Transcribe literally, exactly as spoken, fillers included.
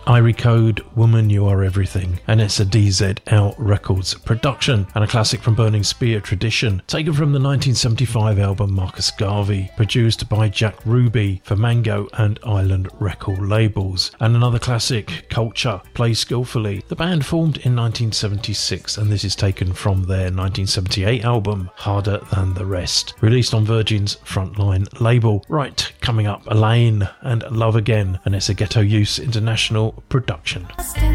Irie Code, Woman You Are Everything, and it's a D Z L Records production, and a classic from Burning Spear Tradition, taken from the nineteen seventy-five album Marcus Garvey, produced by Jack Ruby for Mango and Island record labels. And another classic, Culture, Play Skillfully. The band formed in nineteen seventy-six, and this is taken from their nineteen seventy-eight album Harder Than the Rest, released on Virgin's Frontline label. Right, coming up, Elaine and Love Again, and it's a Ghetto Use International production. Stay